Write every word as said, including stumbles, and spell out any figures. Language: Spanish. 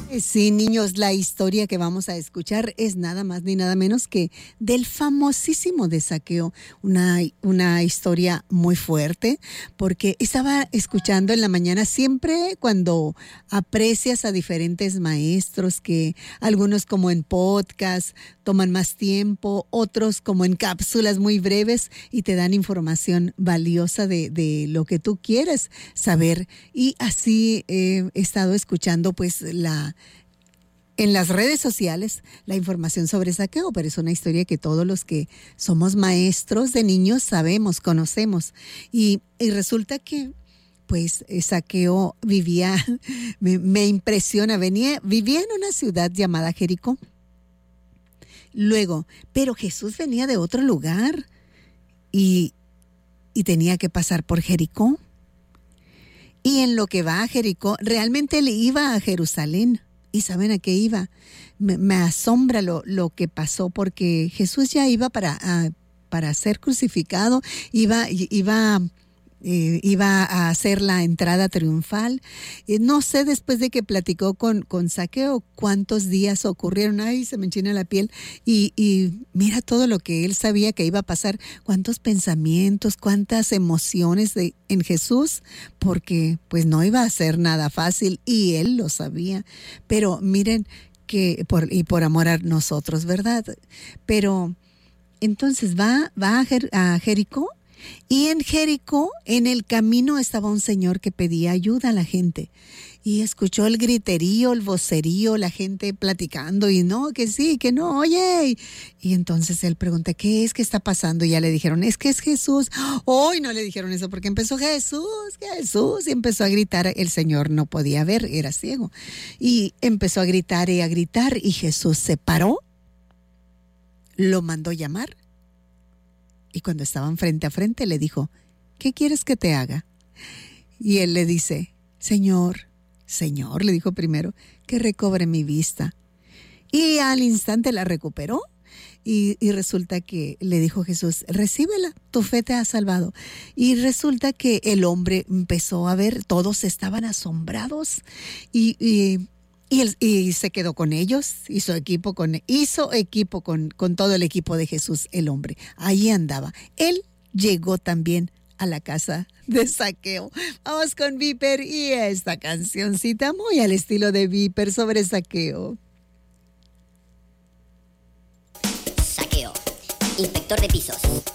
Sí, niños, la historia que vamos a escuchar es nada más ni nada menos que del famosísimo de Zaqueo, una, una historia muy fuerte, porque estaba escuchando en la mañana siempre cuando aprecias a diferentes maestros, que algunos como en podcast toman más tiempo, otros como en cápsulas muy breves y te dan información valiosa de, de lo que tú quieres saber. Y así eh, he estado escuchando pues la en las redes sociales la información sobre Zaqueo, pero es una historia que todos los que somos maestros de niños sabemos, conocemos. Y, y resulta que pues Zaqueo vivía, me, me impresiona, venía, vivía en una ciudad llamada Jericó. Luego, pero Jesús venía de otro lugar y, y tenía que pasar por Jericó. Y en lo que va a Jericó, realmente él iba a Jerusalén. ¿Y saben a qué iba? Me, me asombra lo, lo que pasó, porque Jesús ya iba para, uh, para ser crucificado, iba, iba, eh, iba a hacer la entrada triunfal. Eh, no sé, después de que platicó con, con Zaqueo, cuántos días ocurrieron. Ay, se me enchina la piel. Y, y mira todo lo que él sabía que iba a pasar, cuántos pensamientos, cuántas emociones de, en Jesús, porque pues no iba a ser nada fácil y él lo sabía. Pero miren que, por, y por amor a nosotros, ¿verdad? Pero entonces va, va a, Jer, a Jericó. Y en Jericó, en el camino, estaba un señor que pedía ayuda a la gente. Y escuchó el griterío, el vocerío, la gente platicando y no, que sí, que no, oye. Y entonces él pregunta, ¿qué es? ¿Qué está pasando? Y ya le dijeron, es que es Jesús. Hoy no le dijeron eso porque empezó Jesús, Jesús. Y empezó a gritar. El señor no podía ver, era ciego. Y empezó a gritar y a gritar. Y Jesús se paró, lo mandó llamar. Y cuando estaban frente a frente le dijo, ¿qué quieres que te haga? Y él le dice, Señor, Señor, le dijo primero, que recobre mi vista. Y al instante la recuperó. Y, y resulta que le dijo Jesús, recíbela, tu fe te ha salvado. Y resulta que el hombre empezó a ver, todos estaban asombrados y... y Y, él, y se quedó con ellos, hizo equipo con, hizo equipo con, con todo el equipo de Jesús, el hombre. Ahí andaba. Él llegó también a la casa de Zaqueo. Vamos con Viper y esta cancioncita muy al estilo de Viper sobre Zaqueo. Zaqueo, inspector de pisos.